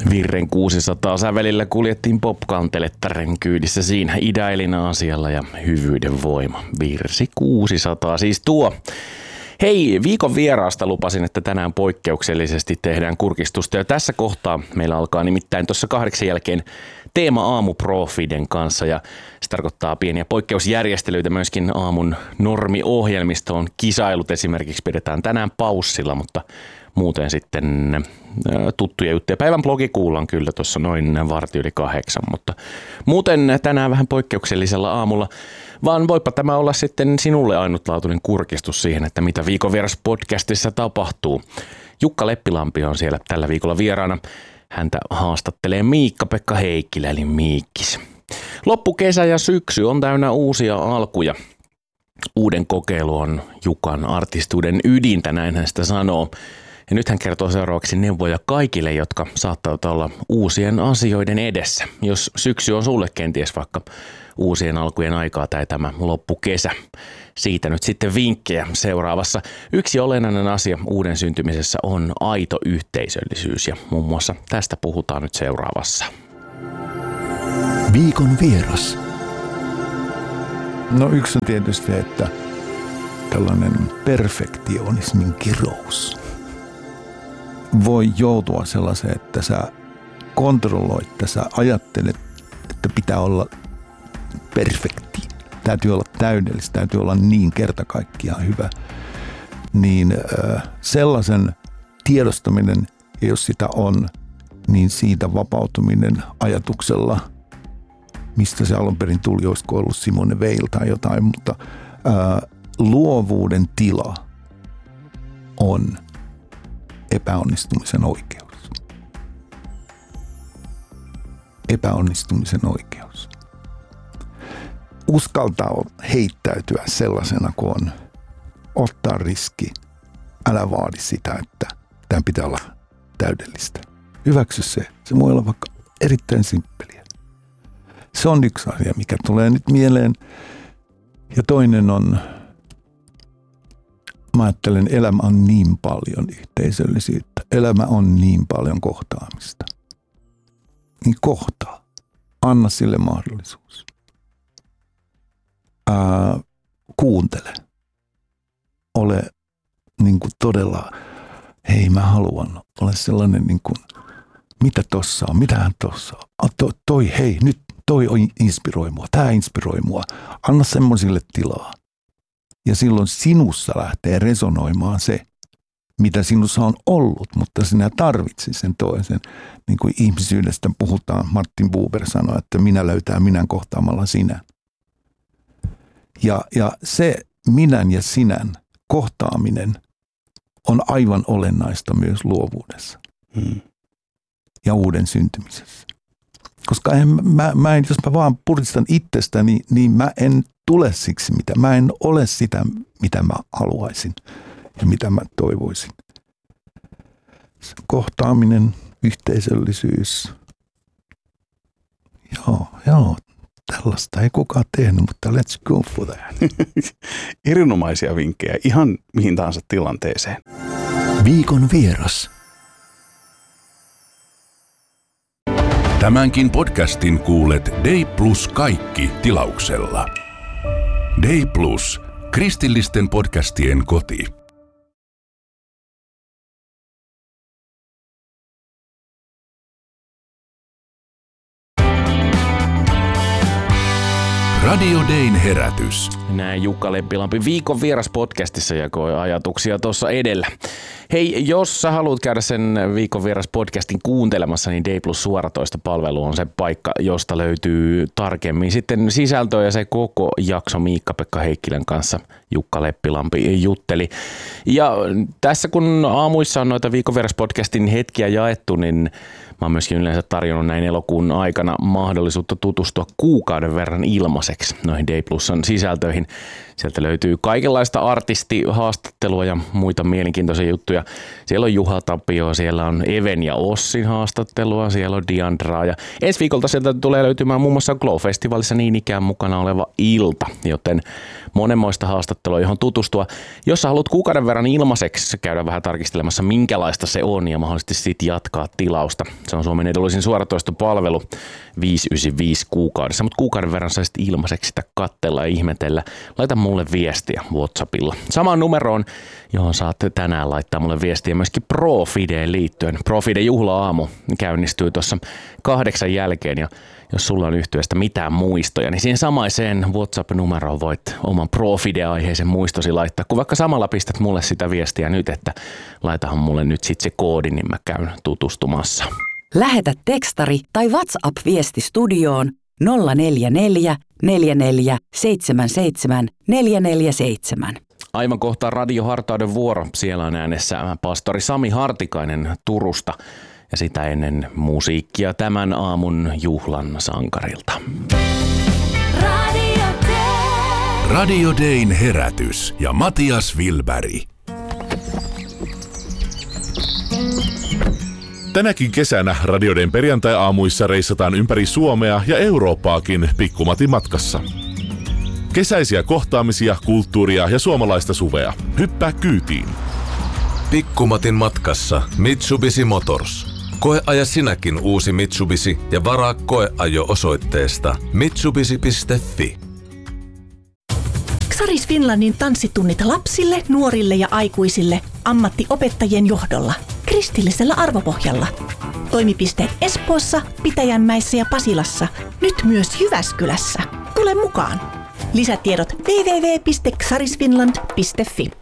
Virren 600 sävelillä kuljettiin popkantelettaren kyydissä siinä Ida-Elina-asialla ja hyvyyden voima. Virsi 600 siis tuo. Hei, viikon vieraasta lupasin, että tänään poikkeuksellisesti tehdään kurkistusta ja tässä kohtaa meillä alkaa nimittäin tuossa 8 jälkeen teema aamuprofiden kanssa ja se tarkoittaa pieniä poikkeusjärjestelyitä myöskin aamun normiohjelmistoon. Kisailut esimerkiksi pidetään tänään paussilla, mutta muuten sitten tuttuja juttuja. Päivän blogi kuullaan kyllä tuossa noin 7:15, mutta muuten tänään vähän poikkeuksellisella aamulla. Vaan voipa tämä olla sitten sinulle ainutlaatuinen kurkistus siihen, että mitä Viikon vieras podcastissa tapahtuu. Jukka Leppilampi on siellä tällä viikolla vieraana. Häntä haastattelee Miikka-Pekka Heikkilä eli Miikkis. Loppukesä ja syksy on täynnä uusia alkuja. Uuden kokeilu on Jukan artistuuden ydintä, näin hän sitä sanoo. Ja nyt hän kertoo seuraavaksi neuvoja kaikille, jotka saattavat olla uusien asioiden edessä. Jos syksy on sulle kenties vaikka uusien alkujen aikaa tai tämä loppukesä. Siitä nyt sitten vinkkejä seuraavassa. Yksi olennainen asia uuden syntymisessä on aito yhteisöllisyys ja muun muassa tästä puhutaan nyt seuraavassa. Viikon vieras. No yksi on tietysti, että tällainen perfektionismin kirous voi joutua sellaiseen, että sä kontrolloit, että sä ajattelet, että pitää olla perfekti. Täytyy olla täydellistä, täytyy olla niin kerta kaikkiaan hyvä. Niin sellaisen tiedostaminen, ja jos sitä on, niin siitä vapautuminen ajatuksella, mistä se alun perin tuli, olisiko ollut Simone Weil tai jotain, mutta luovuuden tila on epäonnistumisen oikeus. Epäonnistumisen oikeus. Uskaltaa heittäytyä sellaisena kuin on. Ottaa riski. Älä vaadi sitä, että tämän pitää olla täydellistä. Hyväksy se. Se voi olla vaikka erittäin simppeliä. Se on yksi asia, mikä tulee nyt mieleen. Ja toinen on, mä ajattelen, elämä on niin paljon yhteisöllisyyttä. Elämä on niin paljon kohtaamista. Niin kohtaa. Anna sille mahdollisuus. Kuuntele. Ole niin kuin todella, hei mä haluan. Ole sellainen niin kuin, mitä tossa on, mitähän tossa on. Toi, hei, nyt toi inspiroi mua, tää inspiroi mua. Anna semmoisille tilaa. Ja silloin sinussa lähtee resonoimaan se, mitä sinussa on ollut, mutta sinä tarvitsit sen toisen. Niin kuin ihmisyydestä puhutaan, Martin Buber sanoi, että minä löytää minän kohtaamalla sinä. Ja se minän ja sinän kohtaaminen on aivan olennaista myös luovuudessa ja uuden syntymisessä. Koska jos mä vaan puristan itsestäni, niin mä en tule siksi, mä en ole sitä, mitä mä haluaisin ja mitä mä toivoisin. Kohtaaminen, yhteisöllisyys. Joo, tällaista ei kukaan tehnyt, mutta let's go for that. Erinomaisia vinkkejä ihan mihin tahansa tilanteeseen. Viikon vieras. Tämänkin podcastin kuulet Day Plus kaikki -tilauksella. Day Plus, kristillisten podcastien koti. Radio Dayn herätys. Näin Jukka Leppilampi Viikon vieras podcastissa jakoi ajatuksia tuossa edellä. Hei, jos sä haluat käydä sen Viikon vieras podcastin kuuntelemassa, niin Day Plus suoratoistopalvelu on se paikka, josta löytyy tarkemmin sitten sisältöä ja se koko jakso Miikka-Pekka Heikkilän kanssa Jukka Leppilampi jutteli. Ja tässä kun aamuissa on noita Viikon vieras podcastin hetkiä jaettu, niin mä oon myöskin yleensä tarjonnut näin elokuun aikana mahdollisuutta tutustua kuukauden verran ilmaiseksi noihin Day Plusan sisältöihin. Sieltä löytyy kaikenlaista artistihaastattelua ja muita mielenkiintoisia juttuja. Siellä on Juha Tapio, siellä on Even ja Ossin haastattelua, siellä on Diandraa ja ensi viikolta sieltä tulee löytymään muun muassa Glow-festivaalissa niin ikään mukana oleva ilta, joten monenmoista haastattelua, johon tutustua. Jos sä haluat kuukauden verran ilmaiseksi käydä vähän tarkistelemassa, minkälaista se on ja mahdollisesti sitten jatkaa tilausta. Se on Suomen edullisin suoratoistopalvelu 595 kuukaudessa, mutta kuukauden verran saisit ilmaiseksi sitä katsella ja ihmetellä. Laita mulle viestiä WhatsAppilla. Samaan numeroon, johon saatte tänään laittaa mulle viestiä myöskin Profideen liittyen. Profide juhla-aamu käynnistyy tuossa 8 jälkeen ja jos sulla on yhtyeestä mitään muistoja, niin siihen samaiseen WhatsApp-numeroon voit oman Profide-aiheisen muistosi laittaa. Kun vaikka samalla pistät mulle sitä viestiä nyt, että laitahan mulle nyt sit se koodi, niin mä käyn tutustumassa. Lähetä tekstari tai WhatsApp-viesti studioon 044 44 77 447. Aivan kohta Radio Hartauden vuoro. Siellä on äänessä pastori Sami Hartikainen Turusta. Ja sitä ennen musiikkia tämän aamun juhlan sankarilta. Radio Dayn herätys ja Matias Wilberg. Tänäkin kesänä Radio Dayn perjantai-aamuissa reissataan ympäri Suomea ja Eurooppaakin Pikkumatin matkassa. Kesäisiä kohtaamisia, kulttuuria ja suomalaista suvea. Hyppää kyytiin. Pikkumatin matkassa Mitsubishi Motors. Koeaja sinäkin uusi Mitsubishi ja varaa koeajo osoitteesta mitsubishi.fi. Xaris Finlandin tanssitunnit lapsille, nuorille ja aikuisille ammattiopettajien johdolla kristillisellä arvopohjalla. Toimipisteet Espoossa, Pitäjänmäessä ja Pasilassa, nyt myös Jyväskylässä. Tule mukaan! Lisätiedot www.xarisfinland.fi.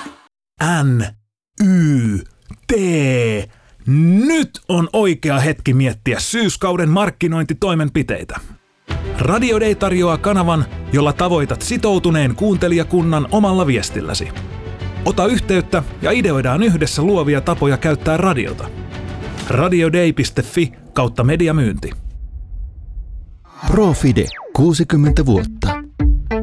NYT. Nyt on oikea hetki miettiä syyskauden markkinointitoimenpiteitä. Radio Day tarjoaa kanavan, jolla tavoitat sitoutuneen kuuntelijakunnan omalla viestilläsi. Ota yhteyttä ja ideoidaan yhdessä luovia tapoja käyttää radiota. radioday.fi/mediamyynti. Profide 60 vuotta.